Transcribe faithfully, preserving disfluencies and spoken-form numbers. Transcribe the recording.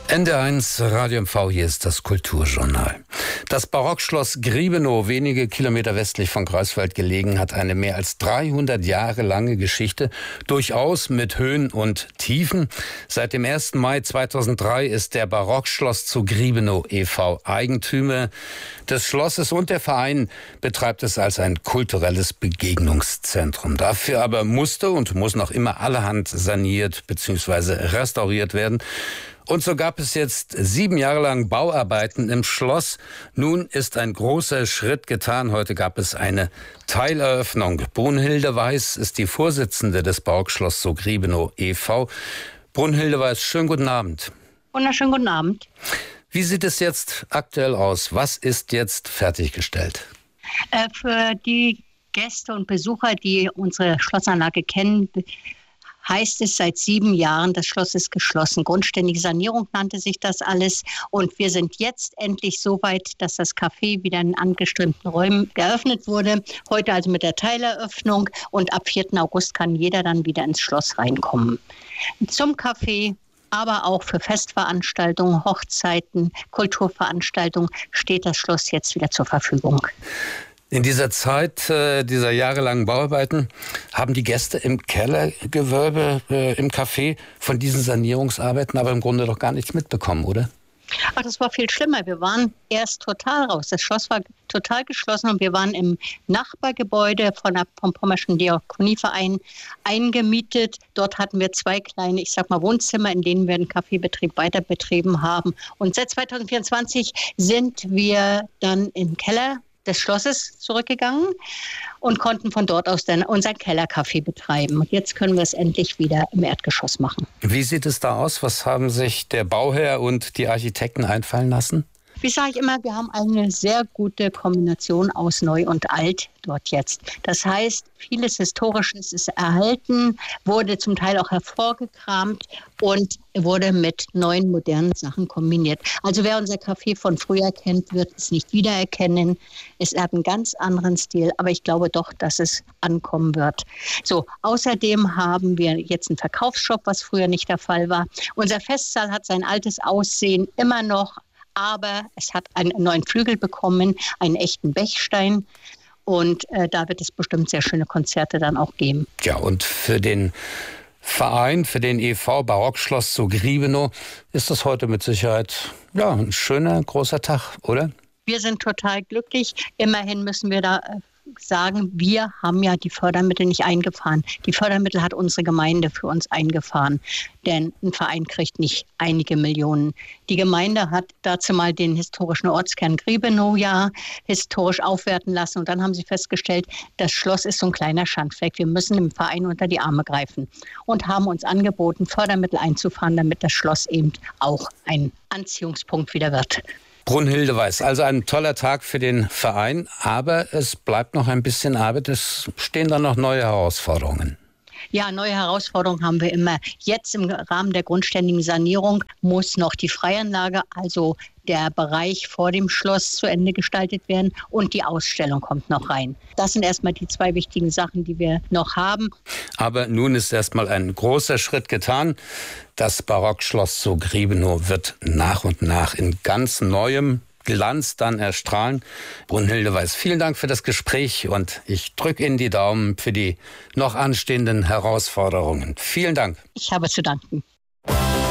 N D R eins Radio M V, hier ist das Kulturjournal. Das Barockschloss Griebenow, wenige Kilometer westlich von Greifswald gelegen, hat eine mehr als dreihundert Jahre lange Geschichte, durchaus mit Höhen und Tiefen. Seit dem ersten Mai zweitausenddrei ist der Barockschloss zu Griebenow e V Eigentümer des Schlosses und der Verein betreibt es als ein kulturelles Begegnungszentrum. Dafür aber musste und muss noch immer allerhand saniert bzw. restauriert werden. Und so gab es jetzt sieben Jahre lang Bauarbeiten im Schloss. Nun ist ein großer Schritt getan. Heute gab es eine Teileröffnung. Brunhilde Weiß ist die Vorsitzende des Barockschloss zu Griebenow e V Brunhilde Weiß, schönen guten Abend. Wunderschönen guten Abend. Wie sieht es jetzt aktuell aus? Was ist jetzt fertiggestellt? Äh, für die Gäste und Besucher, die unsere Schlossanlage kennen, heißt es seit sieben Jahren, das Schloss ist geschlossen. Grundständige Sanierung nannte sich das alles. Und wir sind jetzt endlich so weit, dass das Café wieder in angestrebten Räumen geöffnet wurde. Heute also mit der Teileröffnung. Und ab vierten August kann jeder dann wieder ins Schloss reinkommen. Zum Café, aber auch für Festveranstaltungen, Hochzeiten, Kulturveranstaltungen steht das Schloss jetzt wieder zur Verfügung. In dieser Zeit, äh, dieser jahrelangen Bauarbeiten, haben die Gäste im Kellergewölbe, äh, im Café von diesen Sanierungsarbeiten aber im Grunde doch gar nichts mitbekommen, oder? Ach, das war viel schlimmer. Wir waren erst total raus. Das Schloss war total geschlossen und wir waren im Nachbargebäude von der, vom Pommerschen Diakonieverein eingemietet. Dort hatten wir zwei kleine, ich sag mal, Wohnzimmer, in denen wir den Kaffeebetrieb weiter betrieben haben. Und seit zweitausendvierundzwanzig sind wir dann im Keller des Schlosses zurückgegangen und konnten von dort aus dann unseren Kellercafé betreiben. Und jetzt können wir es endlich wieder im Erdgeschoss machen. Wie sieht es da aus? Was haben sich der Bauherr und die Architekten einfallen lassen? Wie sage ich immer, wir haben eine sehr gute Kombination aus Neu und Alt dort jetzt. Das heißt, vieles Historisches ist erhalten, wurde zum Teil auch hervorgekramt und wurde mit neuen, modernen Sachen kombiniert. Also wer unser Café von früher kennt, wird es nicht wiedererkennen. Es hat einen ganz anderen Stil, aber ich glaube doch, dass es ankommen wird. So, außerdem haben wir jetzt einen Verkaufsshop, was früher nicht der Fall war. Unser Festsaal hat sein altes Aussehen immer noch, aber es hat einen neuen Flügel bekommen, einen echten Bechstein. Und äh, da wird es bestimmt sehr schöne Konzerte dann auch geben. Ja, und für den Verein, für den e V Barockschloss zu Griebenow ist das heute mit Sicherheit ja, ein schöner, großer Tag, oder? Wir sind total glücklich. Immerhin müssen wir da äh, sagen, wir haben ja die Fördermittel nicht eingefahren. Die Fördermittel hat unsere Gemeinde für uns eingefahren. Denn ein Verein kriegt nicht einige Millionen. Die Gemeinde hat dazu mal den historischen Ortskern Griebenow ja historisch aufwerten lassen. Und dann haben sie festgestellt, das Schloss ist so ein kleiner Schandfleck. Wir müssen dem Verein unter die Arme greifen. Und haben uns angeboten, Fördermittel einzufahren, damit das Schloss eben auch ein Anziehungspunkt wieder wird. Brunhilde Weiß, also ein toller Tag für den Verein, aber es bleibt noch ein bisschen Arbeit, es stehen dann noch neue Herausforderungen. Ja, neue Herausforderungen haben wir immer. Jetzt im Rahmen der grundständigen Sanierung muss noch die Freianlage, also der Bereich vor dem Schloss, zu Ende gestaltet werden und die Ausstellung kommt noch rein. Das sind erstmal die zwei wichtigen Sachen, die wir noch haben. Aber nun ist erstmal ein großer Schritt getan. Das Barockschloss zu Griebenow wird nach und nach in ganz neuem Glanz dann erstrahlen. Brunhilde Weiß, vielen Dank für das Gespräch und ich drücke Ihnen die Daumen für die noch anstehenden Herausforderungen. Vielen Dank. Ich habe zu danken.